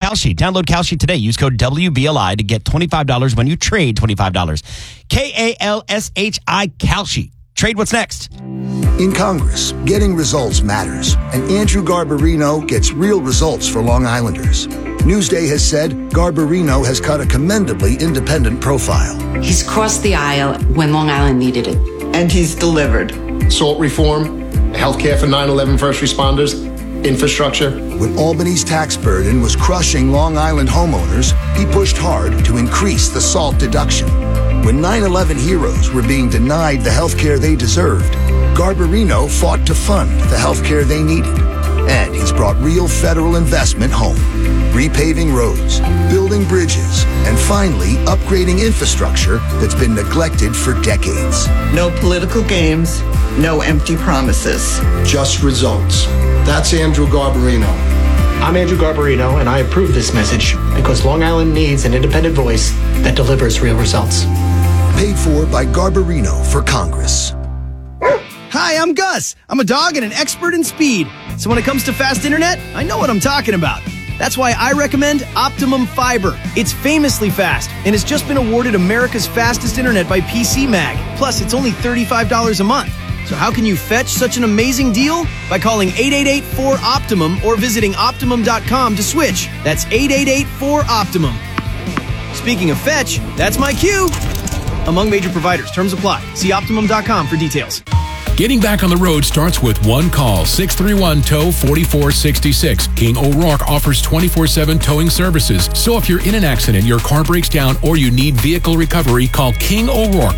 Kalshi. Download Kalshi today. Use code WBLI to get $25 when you trade $25. Kalshi, Kalshi. Trade what's next. In Congress, getting results matters, and Andrew Garbarino gets real results for Long Islanders. Newsday has said Garbarino has cut a commendably independent profile. He's crossed the aisle when Long Island needed it. And he's delivered. SALT reform, healthcare for 9/11 first responders, infrastructure. When Albany's tax burden was crushing Long Island homeowners, he pushed hard to increase the SALT deduction. When 9/11 heroes were being denied the health care they deserved, Garbarino fought to fund the health care they needed. And he's brought real federal investment home. Repaving roads, building bridges, and finally upgrading infrastructure that's been neglected for decades. No political games, no empty promises. Just results. That's Andrew Garbarino. I'm Andrew Garbarino, and I approve this message because Long Island needs an independent voice that delivers real results. Paid for by Garbarino for Congress. Hi, I'm Gus. I'm a dog and an expert in speed. So when it comes to fast internet, I know what I'm talking about. That's why I recommend Optimum Fiber. It's famously fast and has just been awarded America's fastest internet by PC Mag. Plus, it's only $35 a month. So how can you fetch such an amazing deal? By calling 888-4-OPTIMUM or visiting Optimum.com to switch. That's 888-4-OPTIMUM. Speaking of fetch, that's my cue. Among major providers, terms apply. See Optimum.com for details. Getting back on the road starts with one call, 631-TOW-4466. King O'Rourke offers 24/7 towing services. So if you're in an accident, your car breaks down, or you need vehicle recovery, call King O'Rourke,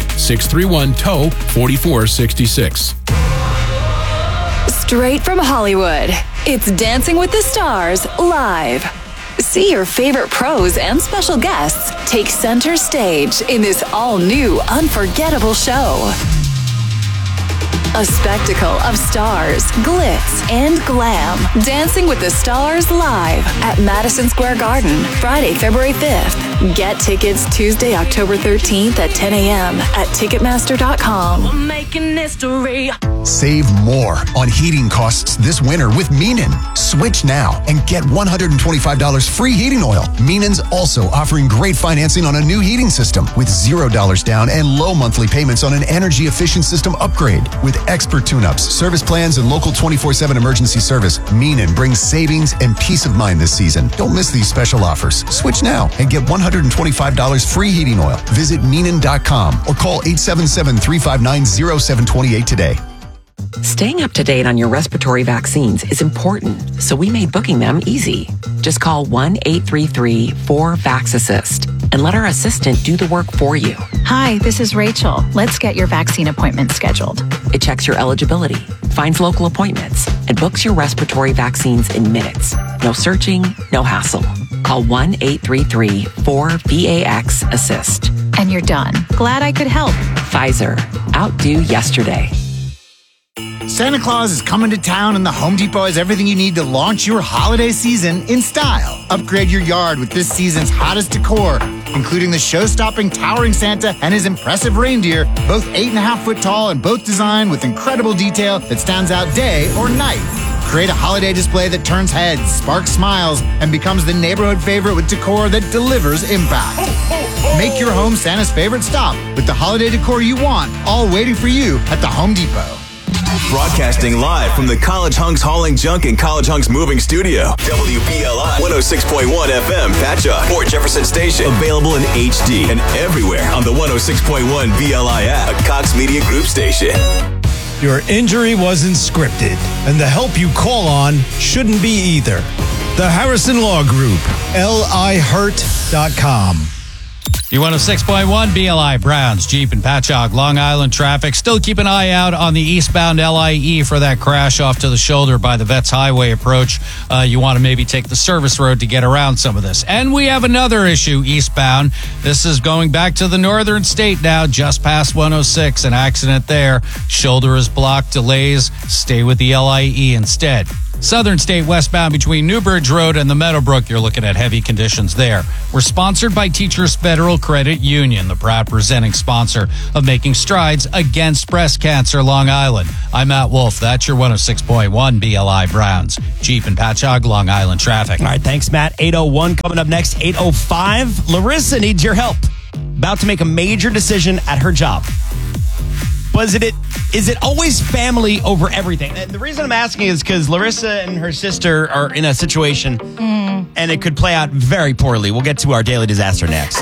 631-TOW-4466. Straight from Hollywood, it's Dancing with the Stars live. See your favorite pros and special guests take center stage in this all-new, unforgettable show. A spectacle of stars, glitz, and glam. Dancing with the Stars live at Madison Square Garden, Friday, February 5th. Get tickets Tuesday, October 13th at 10 a.m. at Ticketmaster.com. We're making history. Save more on heating costs this winter with Meenen. Switch now and get $125 free heating oil. Meenen's also offering great financing on a new heating system with $0 down and low monthly payments on an energy efficient system upgrade. With expert tune-ups, service plans, and local 24/7 emergency service, Meenen brings savings and peace of mind this season. Don't miss these special offers. Switch now and get $125 free heating oil. Visit Meenen.com or call 877-359-0728 today. Staying up to date on your respiratory vaccines is important, so we made booking them easy. Just call 1-833-4-VAX-ASSIST and let our assistant do the work for you. Hi, this is Rachel. Let's get your vaccine appointment scheduled. It checks your eligibility, finds local appointments, and books your respiratory vaccines in minutes. No searching, no hassle. Call 1-833-4-VAX-ASSIST. And you're done. Glad I could help. Pfizer. Outdo yesterday. Santa Claus is coming to town, and the Home Depot has everything you need to launch your holiday season in style. Upgrade your yard with this season's hottest decor, including the show-stopping towering Santa and his impressive reindeer, both 8.5-foot tall and both designed with incredible detail that stands out day or night. Create a holiday display that turns heads, sparks smiles, and becomes the neighborhood favorite with decor that delivers impact. Make your home Santa's favorite stop with the holiday decor you want, all waiting for you at the Home Depot. Broadcasting live from the College Hunks Hauling Junk and College Hunks Moving Studio. WBLI 106.1 FM, Patchogue, Port Jefferson Station. Available in HD and everywhere on the 106.1 BLI app, a Cox Media Group station. Your injury wasn't scripted, and the help you call on shouldn't be either. The Harrison Law Group, LIHurt.com. U106.1 BLI Browns, Jeep and Patchogue, Long Island traffic. Still keep an eye out on the eastbound LIE for that crash off to the shoulder by the Vets Highway approach. You want to maybe take the service road to get around some of this. And we have another issue eastbound. This is going back to the northern state now, just past 106. An accident there. Shoulder is blocked, delays. Stay with the LIE instead. Southern State westbound between Newbridge Road and the Meadowbrook, you're looking at heavy conditions there. We're sponsored by Teachers Federal Credit Union, the proud presenting sponsor of Making Strides Against Breast Cancer, Long Island. I'm Matt Wolf. That's your 106.1 BLI Browns. Jeep and Patchogue, Long Island traffic. All right, thanks, Matt. 8:01 coming up next. 8:05. Larissa needs your help. About to make a major decision at her job. Is it always family over everything? And the reason I'm asking is because Larissa and her sister are in a situation and it could play out very poorly. We'll get to our daily disaster next.